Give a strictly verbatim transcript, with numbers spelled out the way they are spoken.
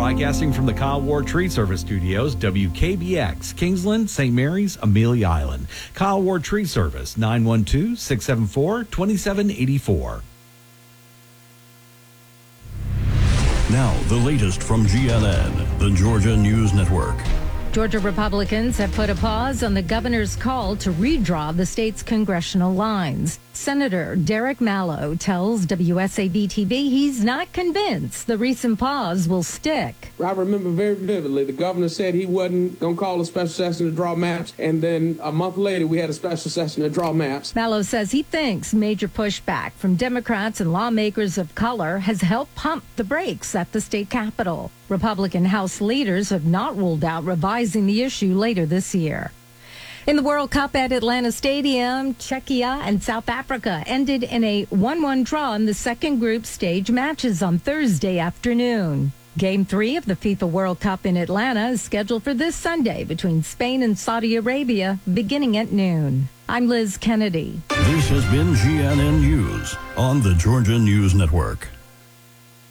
Broadcasting from the Kyle Ward Tree Service Studios, W K B X, Kingsland, Saint Mary's, Amelia Island. Kyle Ward Tree Service, nine one two, six seven four, two seven eight four. Now, the latest from G N N, the Georgia News Network. Georgia Republicans have put a pause on the governor's call to redraw the state's congressional lines. Senator Derek Mallow tells W S A B T V he's not convinced the recent pause will stick. I remember very vividly the governor said he wasn't going to call a special session to draw maps, and then a month later we had a special session to draw maps. Mallow says he thinks major pushback from Democrats and lawmakers of color has helped pump the brakes at the state capitol. Republican House leaders have not ruled out revising the issue later this year. In the World Cup at Atlanta Stadium, Czechia and South Africa ended in a one one draw in the second group stage matches on Thursday afternoon. Game three of the FIFA World Cup in Atlanta is scheduled for this Sunday between Spain and Saudi Arabia, beginning at noon. I'm Liz Kennedy. This has been G N N News on the Georgia News Network.